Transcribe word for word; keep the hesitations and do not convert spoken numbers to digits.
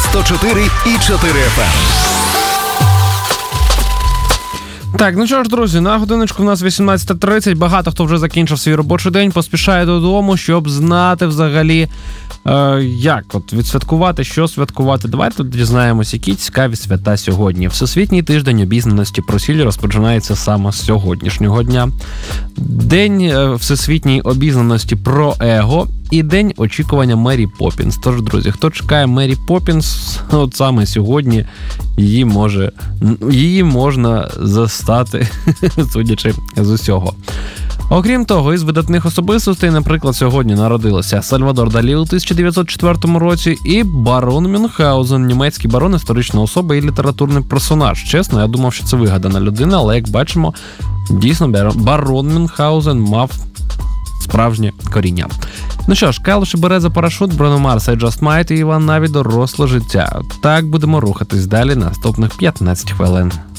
сто чотири і чотири еф ем. Так, ну що ж, друзі, на годиночку в нас вісімнадцята тридцять. Багато хто вже закінчив свій робочий день, поспішає додому, щоб знати взагалі, е, як от відсвяткувати, що святкувати. Давайте дізнаємось, які цікаві свята сьогодні. Всесвітній тиждень обізнаності про сіль розпочинається саме з сьогоднішнього дня. День е, всесвітньої обізнаності про его і день очікування Мері Поппінс. Тож, друзі, хто чекає Мері Поппінс, от саме сьогодні її може, її можна застати, судячи з усього. Окрім того, із видатних особистостей, наприклад, сьогодні народилися Сальвадор Далі у тисяча дев'ятсот четвертому році і барон Мюнхгаузен, німецький барон, історична особа і літературний персонаж. Чесно, я думав, що це вигадана людина, але, як бачимо, дійсно барон Мюнхгаузен мав справжнє коріння. Ну що ж, Калуш і Береза, Парашут, Бруно Марс, I Just Might і Іван Наві, Доросле життя. Так будемо рухатись далі наступних п'ятнадцять хвилин.